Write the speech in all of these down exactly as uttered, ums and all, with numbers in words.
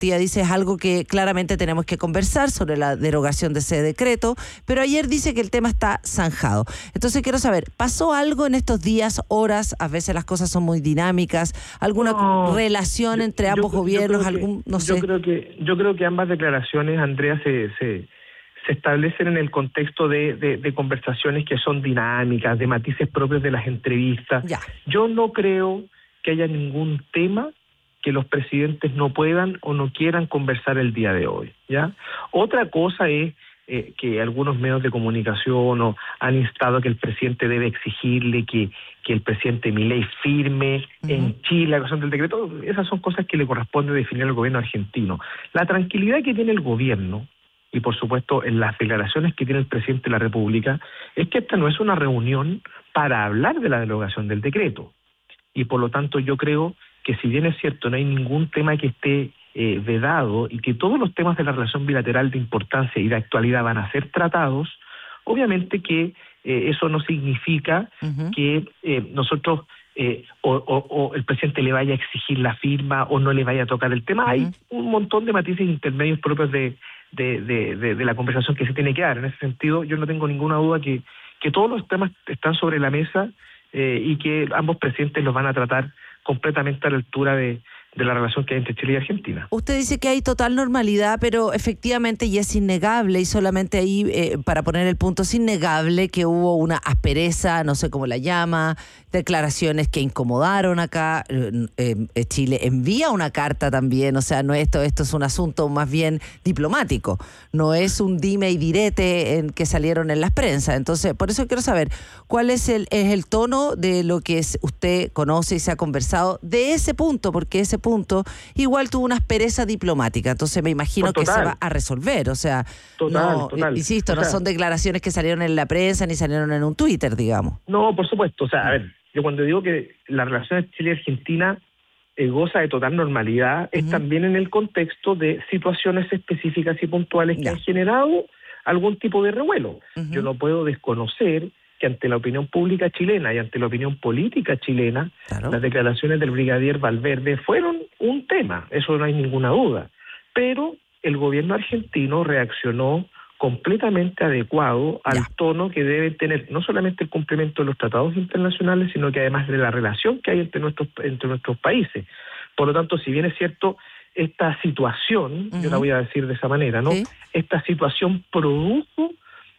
Tía dice, es algo que claramente tenemos que conversar sobre la derogación de ese decreto, pero ayer dice que el tema está zanjado. Entonces quiero saber, ¿pasó algo en estos días, horas? A veces las cosas son muy dinámicas. ¿Alguna no, relación yo, entre ambos yo, gobiernos? Yo creo, algún, que, no sé. yo creo que yo creo que ambas declaraciones, Andrea, se, se, se establecen en el contexto de, de, de conversaciones que son dinámicas, de matices propios de las entrevistas. Ya. Yo no creo que haya ningún tema que los presidentes no puedan o no quieran conversar el día de hoy, ¿ya? Otra cosa es eh, que algunos medios de comunicación o han instado a que el presidente debe exigirle que, que el presidente Milei firme uh-huh. en Chile la cuestión del decreto. Esas son cosas que le corresponde definir al gobierno argentino. La tranquilidad que tiene el gobierno, y por supuesto en las declaraciones que tiene el presidente de la República, es que esta no es una reunión para hablar de la derogación del decreto. Y por lo tanto yo creo que si bien es cierto, no hay ningún tema que esté eh, vedado y que todos los temas de la relación bilateral de importancia y de actualidad van a ser tratados, obviamente que eh, eso no significa uh-huh. que eh, nosotros eh, o, o, o el presidente le vaya a exigir la firma o no le vaya a tocar el tema. Uh-huh. Hay un montón de matices intermedios propios de, de, de, de, de la conversación que se tiene que dar. En ese sentido, yo no tengo ninguna duda que, que todos los temas están sobre la mesa eh, y que ambos presidentes los van a tratar completamente a la altura de, de la relación que hay entre Chile y Argentina. Usted dice que hay total normalidad, pero efectivamente y es innegable, y solamente ahí, eh, para poner el punto, es innegable que hubo una aspereza, no sé cómo la llama, declaraciones que incomodaron acá. Eh, eh, Chile envía una carta también, o sea, no esto, esto es un asunto más bien diplomático, no es un dime y direte en que salieron en las prensas. Entonces, por eso quiero saber, ¿cuál es el, es el tono de lo que es, usted conoce y se ha conversado de ese punto? Porque ese punto igual tuvo una aspereza diplomática, entonces me imagino pues que se va a resolver, o sea, total, no, total. insisto, o no sea, son declaraciones que salieron en la prensa ni salieron en un Twitter, digamos. No, por supuesto, o sea, a ver, yo cuando digo que la relación de Chile y Argentina eh, goza de total normalidad, uh-huh. es también en el contexto de situaciones específicas y puntuales que ya. han generado algún tipo de revuelo. Uh-huh. Yo no puedo desconocer que ante la opinión pública chilena y ante la opinión política chilena, claro. las declaraciones del brigadier Valverde fueron un tema, eso no hay ninguna duda. Pero el gobierno argentino reaccionó completamente adecuado al ya. tono que debe tener no solamente el cumplimiento de los tratados internacionales, sino que además de la relación que hay entre nuestros, entre nuestros países. Por lo tanto, si bien es cierto, esta situación, uh-huh. yo la voy a decir de esa manera, ¿no? ¿Sí? Esta situación produjo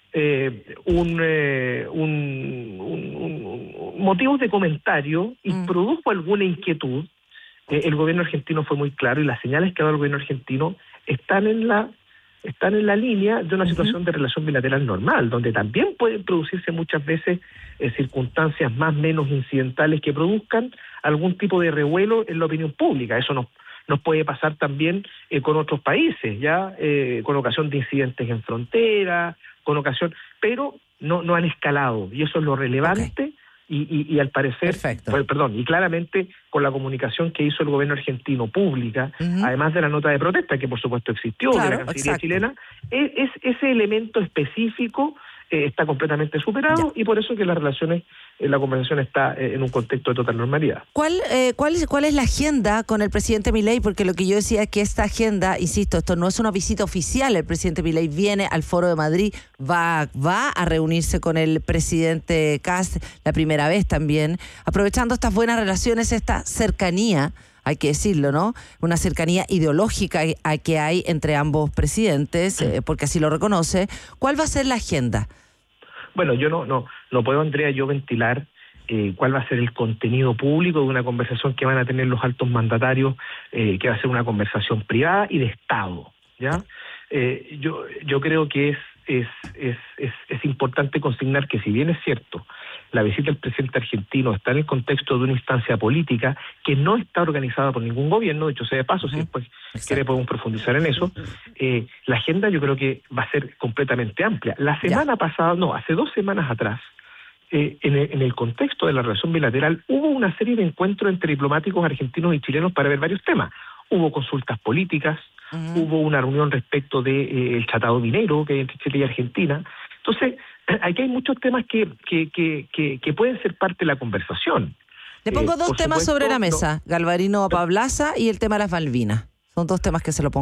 Eh, un, eh, un, un, un, un motivos de comentario y mm. produjo alguna inquietud. Eh, el gobierno argentino fue muy claro y las señales que ha dado el gobierno argentino están en la están en la línea de una uh-huh. situación de relación bilateral normal, donde también pueden producirse muchas veces eh, circunstancias más o menos incidentales que produzcan algún tipo de revuelo en la opinión pública. Eso nos nos puede pasar también eh, con otros países, ya eh, con ocasión de incidentes en frontera, con ocasión, pero no no han escalado, y eso es lo relevante, okay. y, y, y al parecer, pues, perdón, y claramente con la comunicación que hizo el gobierno argentino pública, uh-huh. además de la nota de protesta, que por supuesto existió, claro, de la Cancillería chilena, es, es ese elemento específico eh, está completamente superado, ya. y por eso que las relaciones, eh, la conversación está eh, en un contexto de total normalidad. ¿Cuál, eh, cuál, es, ¿Cuál es la agenda con el presidente Milei? Porque lo que yo decía es que esta agenda, insisto, esto no es una visita oficial, el presidente Milei viene al Foro de Madrid, va, va a reunirse con el presidente Kast la primera vez también, aprovechando estas buenas relaciones, esta cercanía, hay que decirlo, ¿no? Una cercanía ideológica que hay entre ambos presidentes, eh, porque así lo reconoce. ¿Cuál va a ser la agenda? Bueno, yo no no no puedo, Andrea, yo ventilar eh, cuál va a ser el contenido público de una conversación que van a tener los altos mandatarios, eh, que va a ser una conversación privada y de Estado, ¿ya? Eh, yo yo creo que es es, es es es importante consignar que, si bien es cierto, la visita del presidente argentino está en el contexto de una instancia política que no está organizada por ningún gobierno, de hecho sea de paso, uh-huh. si después quiere podemos profundizar en eso, eh, la agenda yo creo que va a ser completamente amplia. La semana ya. pasada, no, hace dos semanas atrás, eh, en, el, en el contexto de la relación bilateral, hubo una serie de encuentros entre diplomáticos argentinos y chilenos para ver varios temas. Hubo consultas políticas, uh-huh. hubo una reunión respecto del de, eh, Tratado Minero que hay entre Chile y Argentina. Entonces, aquí hay muchos temas que, que, que, que, que pueden ser parte de la conversación. Le pongo eh, dos temas supuesto, sobre la mesa, no, Galvarino Pablaza y el tema de las Malvinas. Son dos temas que se lo pongo